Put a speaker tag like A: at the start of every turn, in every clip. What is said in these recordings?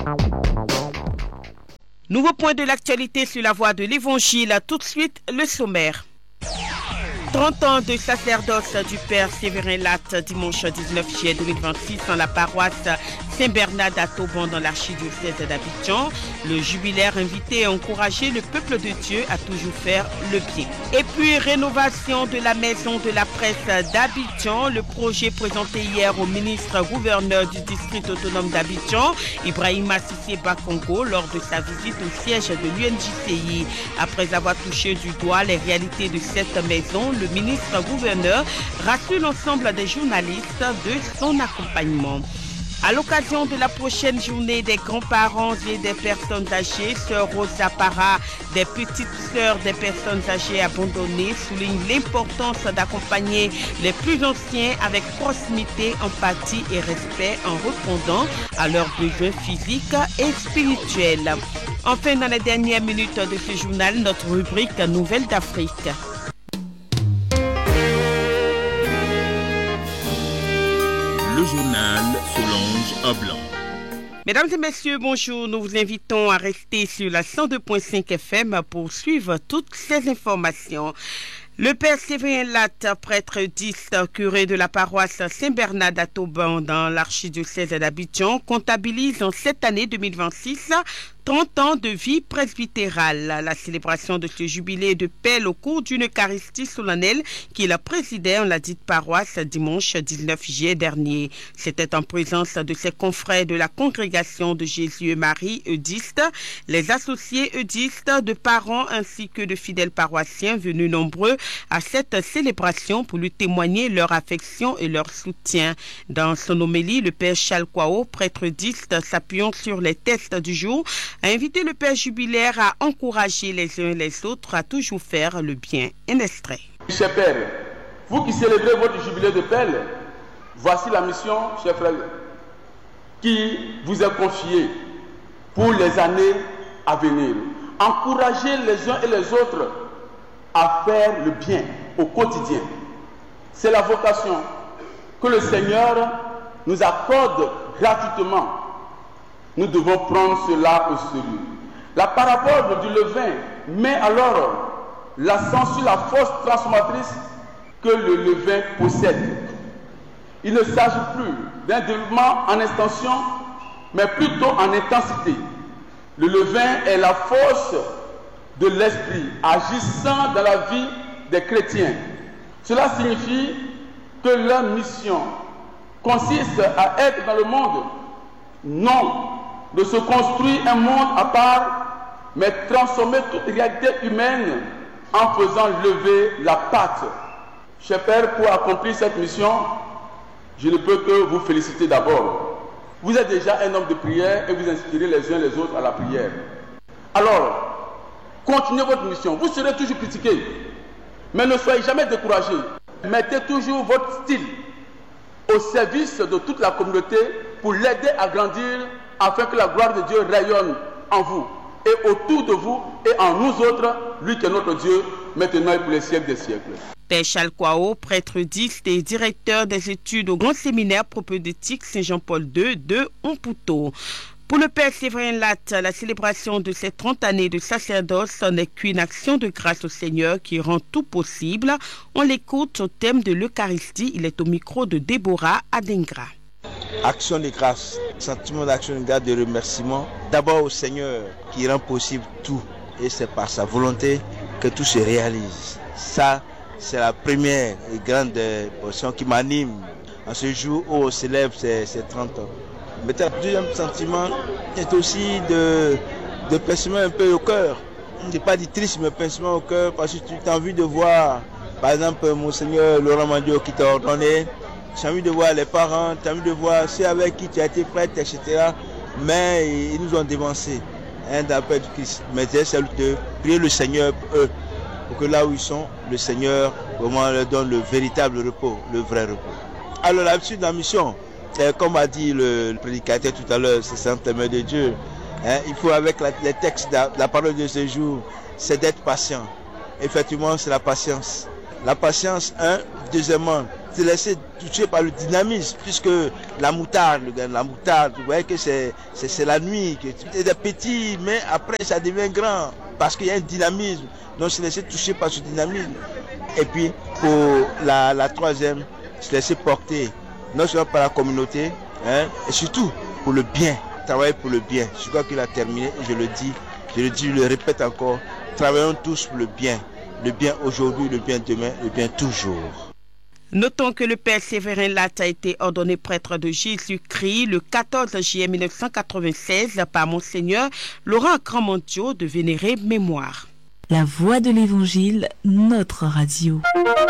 A: Nouveau point de l'actualité sur la voie de l'Évangile. Tout de suite, le sommaire. 30 ans de sacerdoce du Père Séverin Latte, dimanche 19 juillet 2026, dans la paroisse Saint-Bernard d'Atoban, dans l'archidiocèse d'Abidjan. Le jubilaire invité à encourager le peuple de Dieu à toujours faire le bien. Et puis, rénovation de la maison de la presse d'Abidjan. Le projet présenté hier au ministre-gouverneur du district autonome d'Abidjan, Ibrahima Cissé Bakongo, lors de sa visite au siège de l'UNJCI. Après avoir touché du doigt les réalités de cette maison, le ministre-gouverneur rassure l'ensemble des journalistes de son accompagnement. À l'occasion de la prochaine journée des grands-parents et des personnes âgées, Sœur Rosa Para, des petites sœurs des personnes âgées abandonnées, souligne l'importance d'accompagner les plus anciens avec proximité, empathie et respect en répondant à leurs besoins physiques et spirituels. Enfin, dans les dernières minutes de ce journal, notre rubrique Nouvelles d'Afrique.
B: Le journal Solange Ablan.
A: Mesdames et messieurs, bonjour. Nous vous invitons à rester sur la 102.5 FM pour suivre toutes ces informations. Le Père Séverin Latte, prêtre 10, curé de la paroisse Saint-Bernard d'Atoban dans l'archidiocèse d'Abidjan, comptabilise en cette année 2026 30 ans de vie presbytérale. La célébration de ce jubilé de paix au cours d'une Eucharistie solennelle qu'il présidait en la dite paroisse dimanche 19 juillet dernier. C'était en présence de ses confrères de la congrégation de Jésus et Marie eudistes, les associés eudistes, de parents ainsi que de fidèles paroissiens venus nombreux à cette célébration pour lui témoigner leur affection et leur soutien. Dans son homélie, le Père Charles Kwao, prêtre eudiste, s'appuyant sur les textes du jour, a invité le Père jubilaire à encourager les uns et les autres à toujours faire le bien. Un extrait.
C: Cher Père, vous qui célébrez votre jubilé de paix, voici la mission, chers frères, qui vous est confiée pour les années à venir. Encouragez les uns et les autres à faire le bien au quotidien. C'est la vocation que le Seigneur nous accorde gratuitement. Nous devons prendre cela au sérieux. La parabole du levain met alors l'accent sur la force transformatrice que le levain possède. Il ne s'agit plus d'un développement en extension, mais plutôt en intensité. Le levain est la force de l'esprit agissant dans la vie des chrétiens. Cela signifie que leur mission consiste à être dans le monde, non de se construire un monde à part, mais transformer toute réalité humaine en faisant lever la patte. Cher Père, pour accomplir cette mission, je ne peux que vous féliciter d'abord. Vous êtes déjà un homme de prière et vous inspirez les uns les autres à la prière. Alors, continuez votre mission. Vous serez toujours critiqués, mais ne soyez jamais découragés. Mettez toujours votre style au service de toute la communauté pour l'aider à grandir afin que la gloire de Dieu rayonne en vous et autour de vous et en nous autres, lui qui est notre Dieu, maintenant et pour les siècles des siècles.
A: Père Charles Kwao, prêtre 10 et directeur des études au Grand Séminaire propédeutique Saint-Jean-Paul II de Omputo. Pour le Père Séverin Latte, la célébration de ces 30 années de sacerdoce n'est qu'une action de grâce au Seigneur qui rend tout possible. On l'écoute au thème de l'Eucharistie. Il est au micro de Déborah Adengra.
D: Action de grâce, sentiment d'action de grâce, de remerciement. D'abord au Seigneur qui rend possible tout. Et c'est par sa volonté que tout se réalise. Ça, c'est la première et grande portion qui m'anime en ce jour où on célèbre ces 30 ans. Mais le deuxième sentiment est aussi de pincement un peu au cœur. Je ne dis pas du triste, mais pincement au cœur parce que tu as envie de voir, par exemple, Monseigneur Laurent Mandio qui t'a ordonné. Tu as envie de voir les parents, tu as envie de voir ceux avec qui tu as été prêtre, etc. Mais ils nous ont dévancés d'après du Christ. Mais c'est de prier le Seigneur pour eux, pour que là où ils sont, le Seigneur vraiment leur donne le véritable repos, le vrai repos. Alors là-dessus, dans la mission, comme a dit le prédicateur tout à l'heure, c'est Sainte Mère de Dieu, il faut avec les textes de la parole de ce jour, c'est d'être patient. Effectivement, c'est la patience. La patience, deuxièmement, te laisser toucher par le dynamisme, puisque la moutarde, vous voyez que c'est la nuit, que c'est des petits, mais après ça devient grand, parce qu'il y a un dynamisme, donc se laisser toucher par ce dynamisme. Et puis pour la troisième, se laisser porter, non seulement par la communauté, et surtout pour le bien, travailler pour le bien. Je crois qu'il a terminé, et je le répète encore, travaillons tous pour le bien aujourd'hui, le bien demain, le bien toujours.
A: Notons que le père Séverin Latte a été ordonné prêtre de Jésus-Christ le 14 juillet 1996 par Monseigneur Laurent Cramondio de vénérée mémoire.
E: La voix de l'Évangile, notre radio.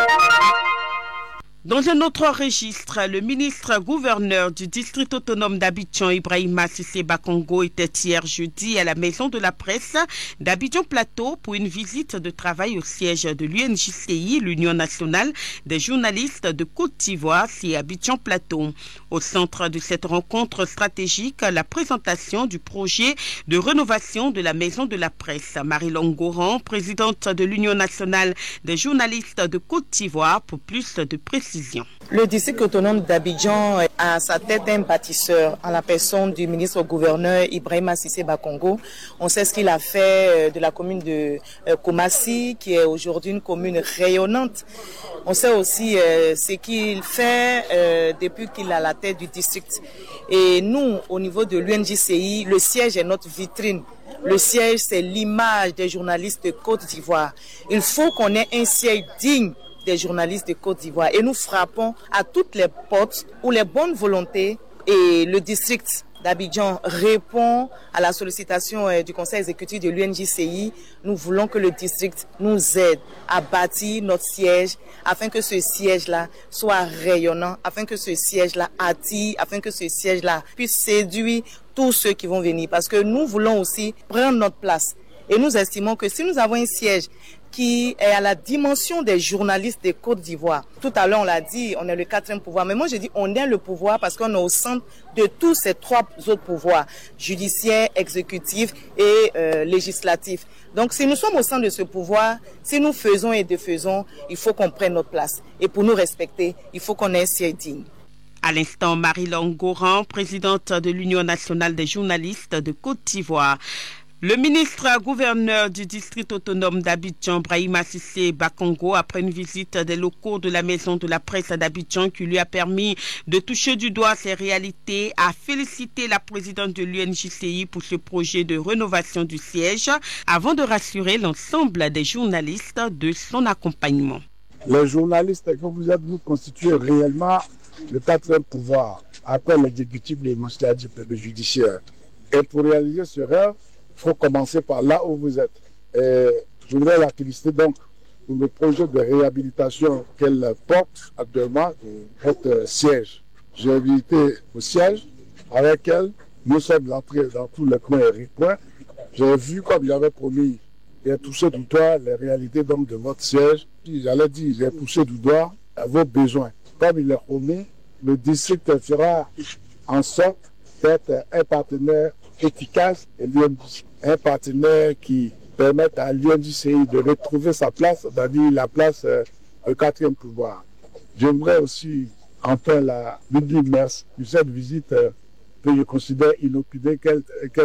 A: Dans un autre registre, le ministre-gouverneur du district autonome d'Abidjan, Ibrahima Cissé Bakongo, était hier jeudi à la Maison de la Presse d'Abidjan Plateau pour une visite de travail au siège de l'UNJCI, l'Union nationale des journalistes de Côte d'Ivoire, c'est Abidjan Plateau. Au centre de cette rencontre stratégique, la présentation du projet de rénovation de la Maison de la Presse. Marie-Longue Goran, présidente de l'Union nationale des journalistes de Côte d'Ivoire, pour plus de précisions.
F: Le district autonome d'Abidjan a à sa tête un bâtisseur en la personne du ministre-gouverneur Ibrahima Cissé Bakongo. On sait ce qu'il a fait de la commune de Koumassi, qui est aujourd'hui une commune rayonnante. On sait aussi ce qu'il fait depuis qu'il a la tête du district. Et nous, au niveau de l'UNJCI, le siège est notre vitrine. Le siège, c'est l'image des journalistes de Côte d'Ivoire. Il faut qu'on ait un siège digne des journalistes de Côte d'Ivoire. Et nous frappons à toutes les portes où les bonnes volontés et le district d'Abidjan répond à la sollicitation du conseil exécutif de l'UNJCI. Nous voulons que le district nous aide à bâtir notre siège afin que ce siège-là soit rayonnant, afin que ce siège-là attire, afin que ce siège-là puisse séduire tous ceux qui vont venir. Parce que nous voulons aussi prendre notre place. Et nous estimons que si nous avons un siège qui est à la dimension des journalistes de Côte d'Ivoire. Tout à l'heure, on l'a dit, on est le 4e pouvoir. Mais moi, je dis, on est le pouvoir parce qu'on est au centre de tous ces 3 autres pouvoirs, judiciaire, exécutif et législatif. Donc, si nous sommes au centre de ce pouvoir, si nous faisons et défaisons, il faut qu'on prenne notre place. Et pour nous respecter, il faut qu'on ait un siège digne.
A: À l'instant, Marie-Longue Goran, présidente de l'Union nationale des journalistes de Côte d'Ivoire. Le ministre-gouverneur du district autonome d'Abidjan, Ibrahima Cissé Bakongo, après une visite des locaux de la Maison de la Presse d'Abidjan qui lui a permis de toucher du doigt ces réalités, a félicité la présidente de l'UNJCI pour ce projet de rénovation du siège avant de rassurer l'ensemble des journalistes de son accompagnement.
G: Les journalistes que vous êtes, vous constituez réellement le 4e pouvoir après l'exécutif, les législatif et le judiciaire. Et pour réaliser ce rêve, il faut commencer par là où vous êtes. Et je voudrais la féliciter donc pour le projet de réhabilitation qu'elle porte actuellement, votre siège. J'ai visité au siège avec elle. Nous sommes entrés dans tous les coins et recoins. J'ai vu, comme j'avais promis, et touché du doigt les réalités donc de votre siège. J'allais dire, j'ai touché du doigt à vos besoins. Comme il est promis, le district fera en sorte d'être un partenaire efficace et un partenaire qui permette à l'UNJCI de retrouver sa place, c'est-à-dire la place au 4e pouvoir. J'aimerais aussi enfin lui dire merci pour cette visite que je considère inopinée qu'elle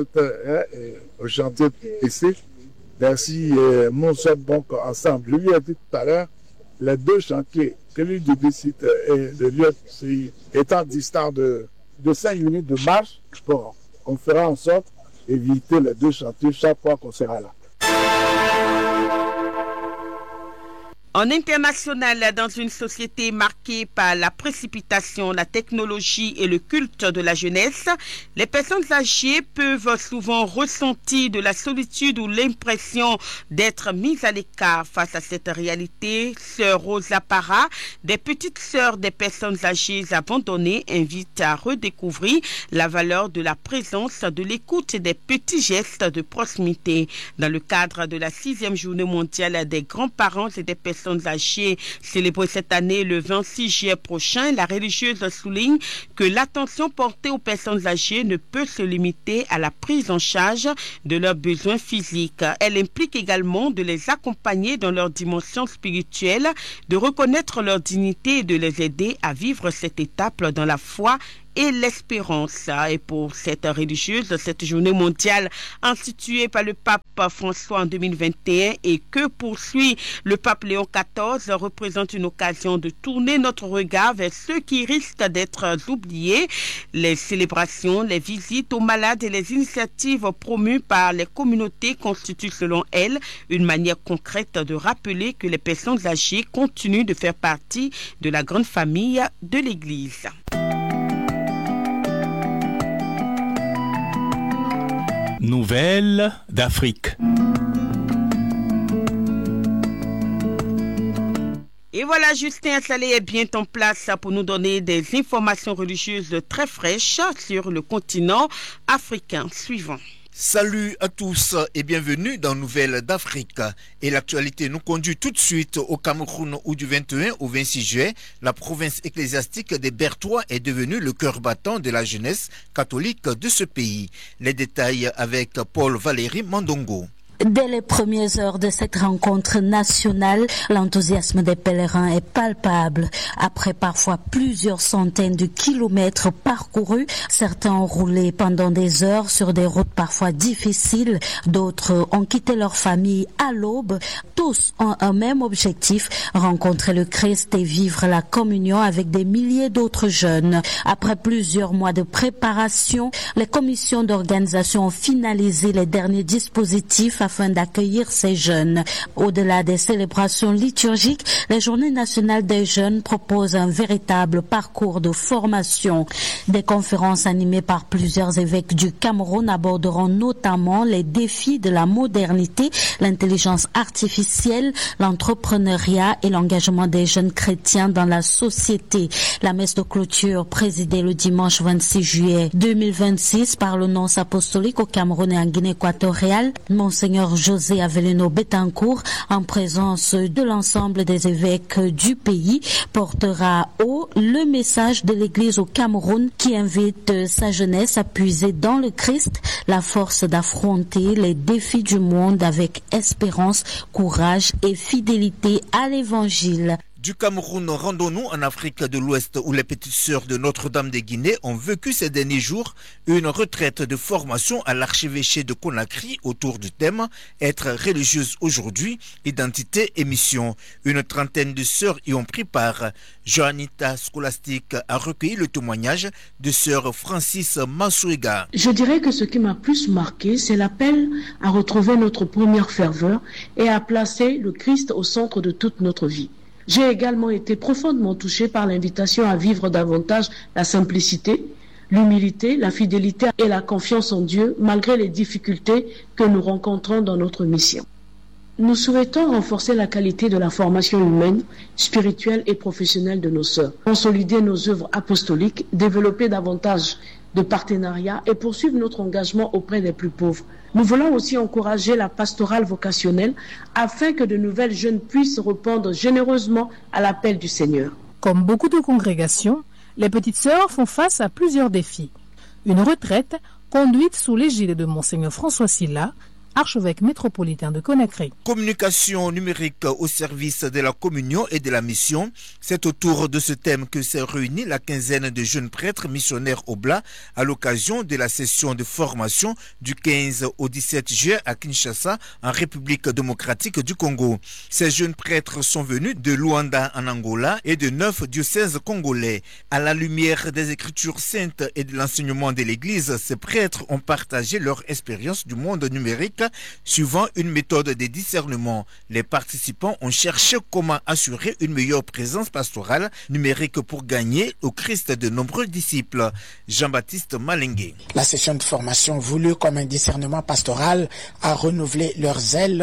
G: au chantier ici. Merci, nous sommes donc ensemble. Je lui ai dit tout à l'heure, les 2 chantiers, celui du district et de l'UNJCI, étant distants de 5 minutes de marche, bon, on fera en sorte d'éviter les 2 chantiers chaque fois qu'on sera là.
A: En international, dans une société marquée par la précipitation, la technologie et le culte de la jeunesse, les personnes âgées peuvent souvent ressentir de la solitude ou l'impression d'être mises à l'écart. Face à cette réalité, Sœur Rosa Para, des petites sœurs des personnes âgées abandonnées, invite à redécouvrir la valeur de la présence, de l'écoute et des petits gestes de proximité. Dans le cadre de la 6e journée mondiale des grands-parents et des personnes personnes âgées célébré cette année le 26 juillet prochain, la religieuse souligne que l'attention portée aux personnes âgées ne peut se limiter à la prise en charge de leurs besoins physiques. Elle implique également de les accompagner dans leur dimension spirituelle, de reconnaître leur dignité et de les aider à vivre cette étape dans la foi et l'espérance. Et pour cette religieuse, cette journée mondiale instituée par le pape François en 2021 et que poursuit le pape Léon XIV représente une occasion de tourner notre regard vers ceux qui risquent d'être oubliés. Les célébrations, les visites aux malades et les initiatives promues par les communautés constituent selon elle une manière concrète de rappeler que les personnes âgées continuent de faire partie de la grande famille de l'Église.
B: Nouvelles d'Afrique.
A: Et voilà, Justin Salé est bien en place pour nous donner des informations religieuses très fraîches sur le continent africain. Suivant.
H: Salut à tous et bienvenue dans Nouvelles d'Afrique. Et l'actualité nous conduit tout de suite au Cameroun où du 21 au 26 juillet, la province ecclésiastique des Bertois est devenue le cœur battant de la jeunesse catholique de ce pays. Les détails avec Paul Valéry Mandongo.
I: Dès les premières heures de cette rencontre nationale, l'enthousiasme des pèlerins est palpable. Après parfois plusieurs centaines de kilomètres parcourus, certains ont roulé pendant des heures sur des routes parfois difficiles, d'autres ont quitté leur famille à l'aube. Tous ont un même objectif, rencontrer le Christ et vivre la communion avec des milliers d'autres jeunes. Après plusieurs mois de préparation, les commissions d'organisation ont finalisé les derniers dispositifs afin d'accueillir ces jeunes. Au-delà des célébrations liturgiques, les Journées nationales des jeunes proposent un véritable parcours de formation. Des conférences animées par plusieurs évêques du Cameroun aborderont notamment les défis de la modernité, l'intelligence artificielle, l'entrepreneuriat et l'engagement des jeunes chrétiens dans la société. La messe de clôture présidée le dimanche 26 juillet 2026 par le nonce apostolique au Cameroun et en Guinée équatoriale, Monseigneur José Avelino Betancourt, en présence de l'ensemble des évêques du pays, portera haut le message de l'Église au Cameroun qui invite sa jeunesse à puiser dans le Christ la force d'affronter les défis du monde avec espérance, courage et fidélité à l'Évangile.
H: Du Cameroun, rendons-nous en Afrique de l'Ouest où les petites sœurs de Notre-Dame de Guinée ont vécu ces derniers jours une retraite de formation à l'archevêché de Conakry autour du thème « Être religieuse aujourd'hui, identité et mission ». Une trentaine de sœurs y ont pris part. Joanita Scholastique a recueilli le témoignage de sœur Francis Masouiga.
J: Je dirais que ce qui m'a plus marqué, c'est l'appel à retrouver notre première ferveur et à placer le Christ au centre de toute notre vie. J'ai également été profondément touché par l'invitation à vivre davantage la simplicité, l'humilité, la fidélité et la confiance en Dieu malgré les difficultés que nous rencontrons dans notre mission. Nous souhaitons renforcer la qualité de la formation humaine, spirituelle et professionnelle de nos sœurs, consolider nos œuvres apostoliques, développer davantage de partenariats et poursuivre notre engagement auprès des plus pauvres. Nous voulons aussi encourager la pastorale vocationnelle afin que de nouvelles jeunes puissent répondre généreusement à l'appel du Seigneur.
K: Comme beaucoup de congrégations, les petites sœurs font face à plusieurs défis. Une retraite conduite sous l'égide de Monseigneur François Sylla, archevêque métropolitain de Conakry.
H: Communication numérique au service de la communion et de la mission. C'est autour de ce thème que s'est réunie la quinzaine de jeunes prêtres missionnaires Oblats à l'occasion de la session de formation du 15 au 17 juillet à Kinshasa, en République démocratique du Congo. Ces jeunes prêtres sont venus de Luanda en Angola et de 9 diocèses congolais. À la lumière des Écritures saintes et de l'enseignement de l'Église, ces prêtres ont partagé leur expérience du monde numérique suivant une méthode de discernement. Les participants ont cherché comment assurer une meilleure présence pastorale numérique pour gagner au Christ de nombreux disciples. Jean-Baptiste Malengue.
L: La session de formation voulue comme un discernement pastoral a renouvelé leurs ailes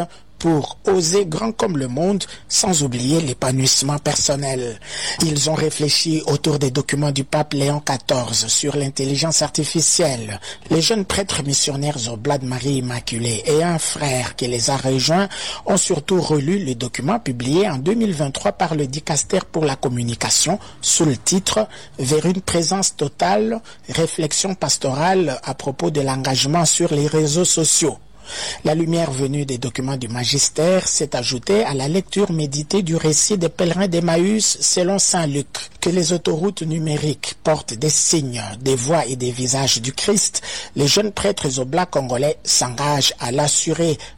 L: pour oser grand comme le monde sans oublier l'épanouissement personnel. Ils ont réfléchi autour des documents du pape Léon XIV sur l'intelligence artificielle. Les jeunes prêtres missionnaires Oblats de Marie Immaculée et un frère qui les a rejoints ont surtout relu le document publié en 2023 par le Dicaster pour la communication sous le titre « Vers une présence totale, réflexion pastorale à propos de l'engagement sur les réseaux sociaux ». La lumière venue des documents du magistère s'est ajoutée à la lecture méditée du récit des pèlerins d'Emmaüs selon saint Luc. Que les autoroutes numériques portent des signes, des voix et des visages du Christ, les jeunes prêtres oblats congolais s'engagent à l'assurer